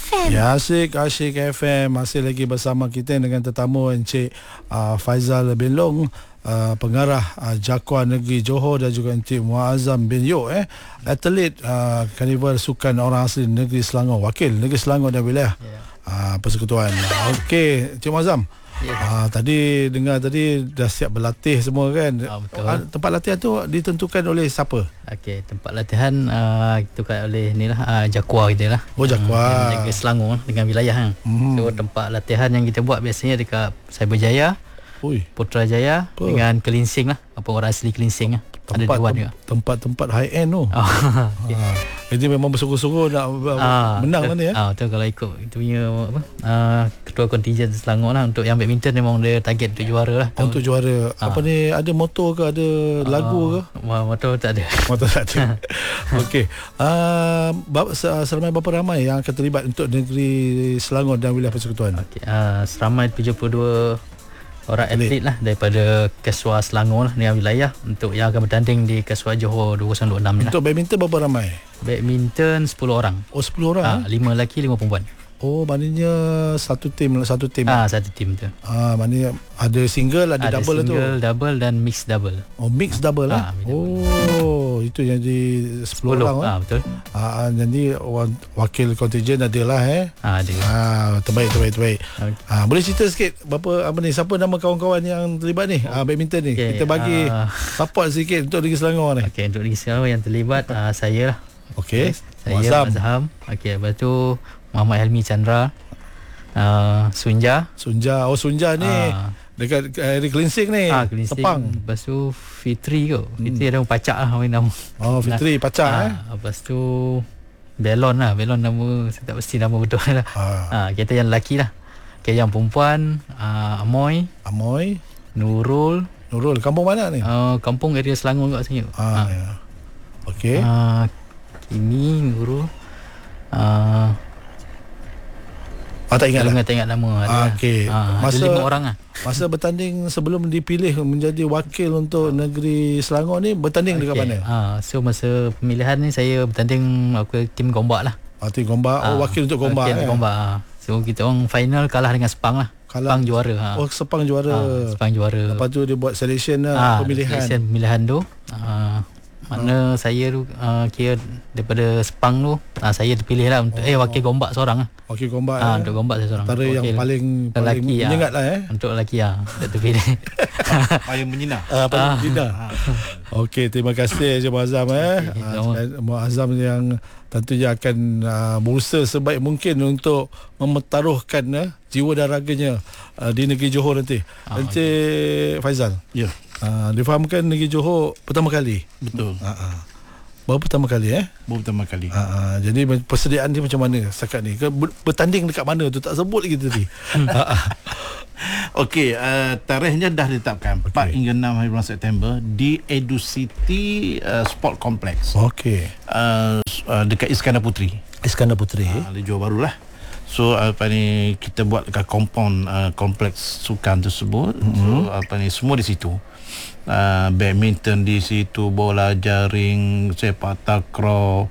FM. Ya, Asyik FM masih lagi bersama kita dengan tetamu Encik Faizal bin Long, pengarah Jaguar Negeri Johor, dan juga Encik Muazzam bin Yo, atlet Karnival Sukan Orang Asli Negeri Selangor, wakil Negeri Selangor dan wilayah persekutuan. Okey, Encik Muazzam. Tadi dengar tadi dah siap berlatih semua kan? Betul. Tempat latihan tu ditentukan oleh siapa? Okey, tempat latihan ditentukan oleh Jaguar kita lah. Oh, Jaguar. Negeri Selangor dengan wilayah. So tempat latihan yang kita buat biasanya dekat Cyberjaya, Putrajaya dengan Kelinsing lah. Apa orang asli Kelinsing lah. Ada dua juga. Tempat high end tu. Jadi memang bersungguh-sungguh nak menang ni ya. Betul, kalau ikut itu punya ketua kontingen Selangor lah, untuk yang badminton memang dia target untuk juara lah. Untuk juara. Apa ni, ada motor ke, ada lagu ke? Motor tak ada. Motor tak ada. Okey. Seramai berapa ramai yang akan terlibat untuk negeri Selangor dan wilayah persekutuan? Okey, seramai 72 orang atlet lah daripada Keswa Selangor lah dengan wilayah, untuk yang akan bertanding di Keswa Johor 2026 lah. Untuk badminton berapa ramai? Badminton 10 orang. Oh, 10 orang. 5 lelaki, 5 perempuan. Oh, maknanya satu tim. Satu tim tu. Maknanya ada single, ada double tu. Single, double dan mix double. Oh, mix double lah. Double. Itu jadi 10 orang. Betul. Jadi wakil kontingen adalah ada. Terbaik. Okay. Boleh cerita sikit siapa nama kawan-kawan yang terlibat ni? Badminton ni. Kita bagi support sikit untuk Negeri Selangor ni. Okey, untuk Negeri Selangor yang terlibat saya lah. Okey. Saya Muazzam. Okey, lepas tu Muhammad Helmi Chandra, Sunja. Oh, Sunja ni dekat area Kelinsing ni. Kelinsing. Sepang. Lepas tu Fitri ada pacak lah nama. Oh, Fitri pacak Lepas tu Belon nama, saya tak pasti nama betul lah. Kita yang lelaki lah. Okay, yang perempuan Amoy, Nurul. Kampung mana ni? Kampung area Selangor kat sini. Ya. Okey. Ini Nurul. Tak ingat lah. Tak ingat nama. Okey. Ada 5 orang lah. Masa bertanding sebelum dipilih menjadi wakil untuk negeri Selangor ni, bertanding dekat mana? So masa pemilihan ni saya bertanding tim Gombak lah. Tim Gombak. Wakil untuk Gombak. Wakil Gombak. So kita orang final kalah dengan Sepang lah. Sepang juara. Sepang juara. Sepang juara. Lepas tu dia buat selection pemilihan tu. Mana saya tu kira daripada Sepang tu saya terpilih lah untuk wakil Gombak seorang lah. Wakil Gombak. Untuk Gombak saya seorang. Antara yang paling menyengat lah untuk lelaki tak terpilih. Paling menyinar. Paling menyinar. Okey, terima kasih Encik Muazzam. Muazzam yang tentunya akan berusaha sebaik mungkin untuk memetaruhkan jiwa dan raganya di negeri Johor nanti. Encik Faizal. Ya. Difahamkan negeri Johor pertama kali. Betul. Baru pertama kali Baru pertama kali. Jadi persediaan dia macam mana setakat ni? Bertanding dekat mana tu tak sebut lagi tadi. Okey, tarikhnya dah ditetapkan 4 hingga 6 hari bulan September di Edu City Sport Complex. Okey. Dekat Iskandar Puteri. Di Johor Bahru lah. So kita buat dekat compound kompleks sukan tersebut. So semua di situ. Badminton di situ, bola jaring, sepak takraw,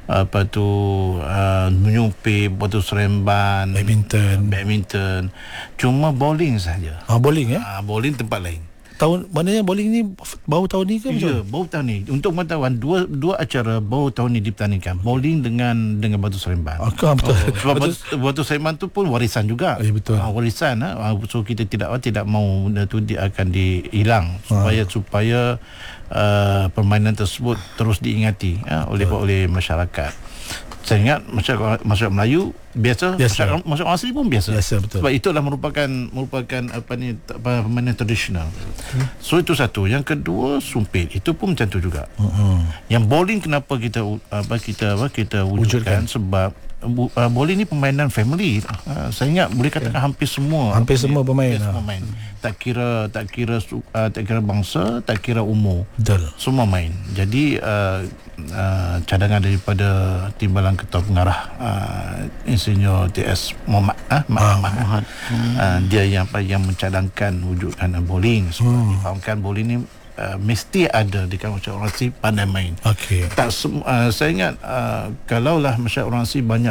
menyupir, batu seremban, badminton. Cuma bowling saja. Bowling bowling tempat lain. Maknanya bowling ni baru tahun ni ke? Ya, baru tahun ni. Untuk pengetahuan, dua acara baru tahun ni dipertandingkan. Bowling dengan batu seremban. Betul. Sebab batu seremban tu pun warisan juga. Betul. Warisan. So kita tidak mahu benda tu dia akan dihilang supaya permainan tersebut terus diingati oleh masyarakat. Saya ingat masyarakat Melayu biasa. Masyarakat asli pun biasa. Betul. Sebab itulah merupakan permainan tradisional. So itu satu. Yang kedua, sumpit. Itu pun macam tu juga. Yang bowling kenapa kita wujudkan, sebab bowling ni permainan family. Saya ingat boleh katakan hampir semua pemain. Tak kira bangsa, tak kira umur. Betul. Semua main. Jadi cadangan daripada Timbalan Ketua Pengarah Insinyur TS Muhammad dia yang mencadangkan wujudkan bowling. Sebab difahamkan bowling ni mesti ada di kalangan masyarakat orang Aussie pandai main. Okey. Saya ingat kalaulah masyarakat orang Aussie banyak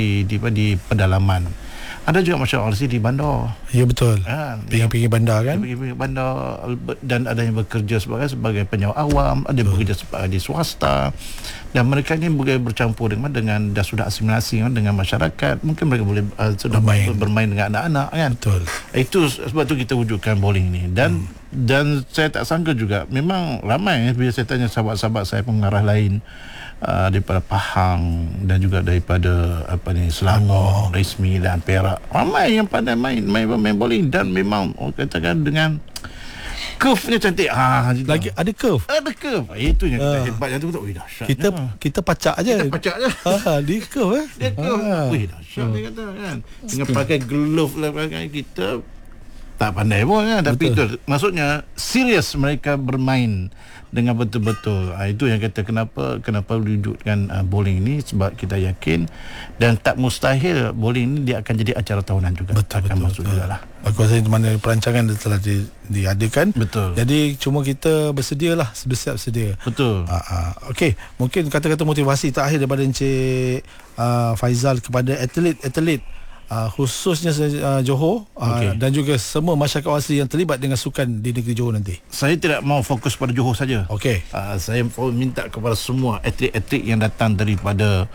di pedalaman, ada juga masyarakat orang Aussie di bandar. Ya betul. Pinggir-pinggir bandar kan? Pinggir-pinggir bandar, dan ada yang bekerja sebagai penyewa awam, ada yang bekerja di swasta, dan mereka ini bercampur dengan dah sudah asimilasi dengan masyarakat. Mungkin mereka boleh sudah bermain dengan anak-anak kan. Betul. Itu sebab tu kita wujudkan bowling ini. Dan saya tak sangka juga, memang ramai bila saya tanya sahabat-sahabat saya pengarah lain daripada Pahang dan juga daripada Selangor, Resmi dan Perak, ramai yang pandai main bowling, dan memang orang katakan dengan curve-nya cantik. Lagi ada curve. Ada curve. Itu yang kita hebat, yang tu betul. Wih, dahsyat. Kita pacak aje. Dia curve Dia curve. Wih, dahsyat dia kata kan. Dengan pakai glove lah kita tak pandai pun kan. Tapi itu maksudnya serius mereka bermain dengan betul-betul. Itu yang kata kenapa wujudkan bowling ini, sebab kita yakin dan tak mustahil bowling ini dia akan jadi acara tahunan juga. Betul. Jugalah. Aku rasa di mana perancangan dia telah diadakan. Betul. Jadi cuma kita bersedialah, bersiap sedia. Betul. Okey, mungkin kata-kata motivasi terakhir daripada Encik Faizal kepada atlet khususnya Johor, dan juga semua masyarakat asli yang terlibat dengan sukan di negeri Johor nanti. Saya tidak mau fokus pada Johor saja. Okey. Saya minta kepada semua atlet-atlet yang datang daripada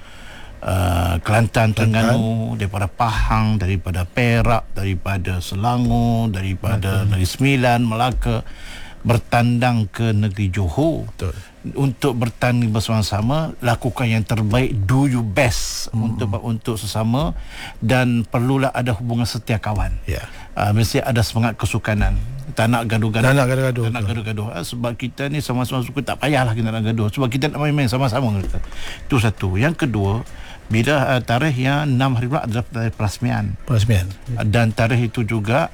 Kelantan, Terengganu, daripada Pahang, daripada Perak, daripada Selangor, daripada Negeri Sembilan, Melaka, bertandang ke negeri Johor. Betul. Untuk bertanding bersama-sama, lakukan yang terbaik, do your best untuk sesama, dan perlulah ada hubungan setia kawan. Mesti ada semangat kesukanan. Tak nak gaduh-gaduh. Sebab kita ni sama-sama suka, tak payahlah kita nak gaduh, sebab kita nak main-main sama-sama. Itu satu. Yang kedua, bila tarikh yang 6 hari bulan adalah tarikh perasmian. Dan tarikh itu juga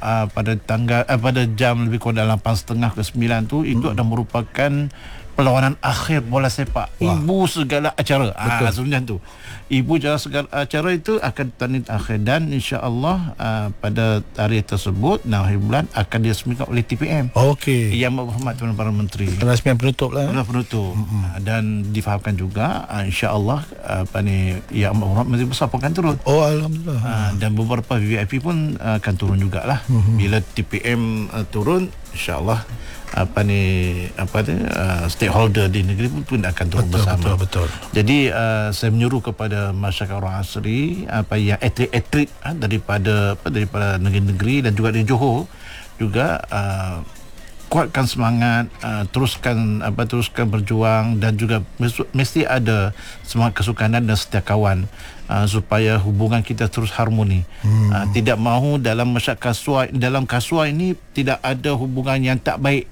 pada jam lebih kurang dalam 8.30 ke 9 tu, itu adalah merupakan perlawanan akhir bola sepak. Ibu segala acara. Sebenarnya tu. Ibu segala acara itu akan tanding akhir, dan insya-Allah pada tarikh tersebut 6 hari bulan akan diresmikan oleh TPM. Okey. Yang berhormat Tuan Para Menteri. Rasmian penutup lah. Penutup. Dan difahamkan juga insya-Allah Yang berhormat Menteri Besar pun akan turun. Oh, alhamdulillah. Dan beberapa VIP pun akan turun jugalah. Bila TPM turun, insya-Allah stakeholder di negeri pun akan turun bersama. Betul. Jadi saya menyuruh kepada masyarakat orang asli, yang atlet-atlet daripada negeri-negeri dan juga di Johor juga, kuatkan semangat, teruskan berjuang, dan juga mesti ada semangat kesukanan dan setia kawan, supaya hubungan kita terus harmoni. Tidak mahu dalam masyarakat dalam kasual ini tidak ada hubungan yang tak baik.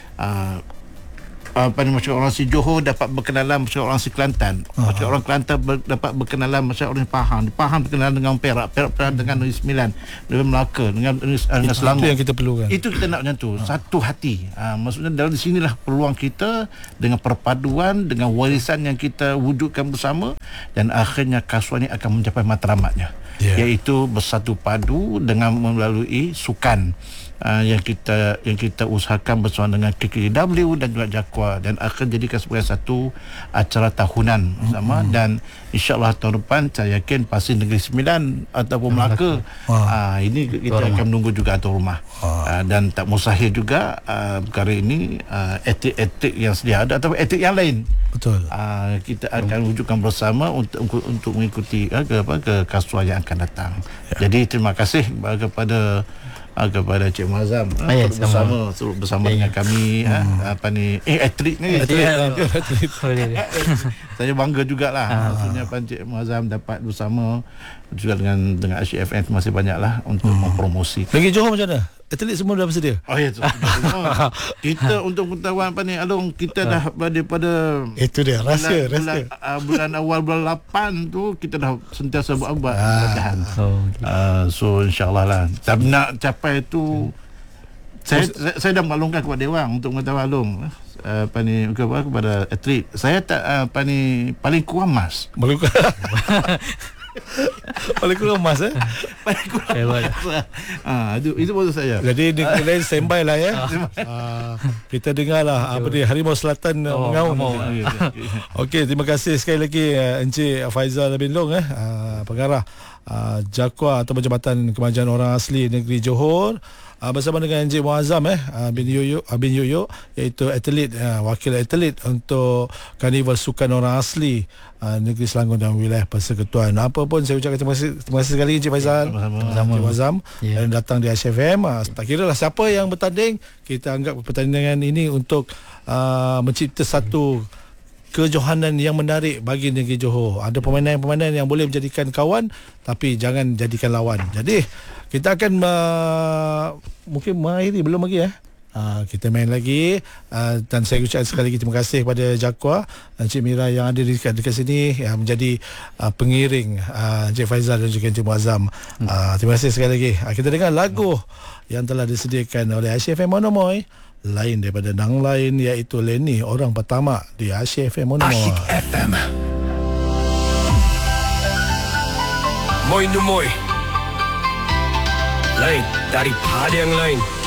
Masyarakat orang si Johor dapat berkenalan masyarakat orang si Kelantan, masyarakat orang Kelantan dapat berkenalan masyarakat orang Pahang berkenalan dengan Perak dengan Negeri Sembilan, dengan Melaka, dengan Selangor. Itu yang kita perlukan. Itu kita nak macam tu, satu hati. Maksudnya dalam sinilah peluang kita, dengan perpaduan, dengan warisan yang kita wujudkan bersama, dan akhirnya kasual ini akan mencapai matlamatnya, iaitu bersatu padu dengan melalui sukan yang kita usahakan bersama dengan KKW dan juga Jakwa, dan akan jadikan sebagai satu acara tahunan bersama. Dan insya-Allah tahun depan saya yakin pasti Negeri Sembilan ataupun Melaka, ini kita akan menunggu juga tuan rumah. Dan tak mustahil juga perkara ini atlet-atlet yang sedia ada atau atlet yang lain. Betul. Kita akan wujudkan bersama untuk mengikuti ke kasual yang akan datang. Jadi terima kasih kepada Cik Muazzam bersama dengan kami. Atlet ni. Saya bangga jugalah. Maksudnya Cik Muazzam dapat bersama juga dengan HFM masih banyaklah untuk mempromosi. Lagi Johor macam mana? Atlet semua dah bersedia? Kita untuk pengetahuan Along, kita dah daripada itu dia rahsia. Bulan awal bulan 8 tu kita dah sentiasa buat latihan. So insya-Allah lah. Tapi nak capai itu, saya dah maklumkan kepada Dewan untuk pengetahuan Along, kepada atlet. Saya tak paling kurang emas. Paling kurang emas Paling kurang emas. Itu maksud saya. Jadi lain standby lah ya. Kita dengar lah apa dia, Harimau Selatan mengaum. Okey, terima kasih sekali lagi Encik Faizal bin Long pengarah Jakwa atau Jabatan Kemajuan Orang Asli Negeri Johor, bersama dengan Encik Muazzam bin Yoyo, iaitu atlet, wakil atlet untuk Karnival Sukan Orang Asli Negeri Selangor dan wilayah Persekutuan. Apa pun saya ucapkan terima kasih sekali Encik Faizal, Encik Muazzam yang datang di Aish FM. Tak kira lah siapa yang bertanding, kita anggap pertandingan ini untuk mencipta satu kejohanan yang menarik bagi negeri Johor. Ada pemainan-pemainan yang boleh menjadikan kawan, tapi jangan jadikan lawan. Jadi kita akan mungkin mengakhiri, belum lagi kita main lagi, dan saya ucapkan sekali lagi terima kasih kepada Jakwa, Encik Mira yang ada dekat sini yang menjadi pengiring Encik Faizal dan juga Encik Muazzam. Terima kasih sekali lagi. Kita dengar lagu yang telah disediakan oleh Aish FM Monomoy, lain daripada Nang Lain, iaitu Lenny, orang pertama di Aish FM Monomoy. Asyik FM. Moy no moy, lain daripada yang lain.